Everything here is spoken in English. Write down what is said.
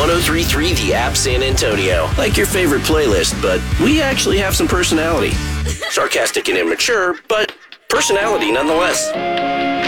1033 The App San Antonio. Like your favorite playlist, but we actually have some personality. Sarcastic and immature, but personality nonetheless.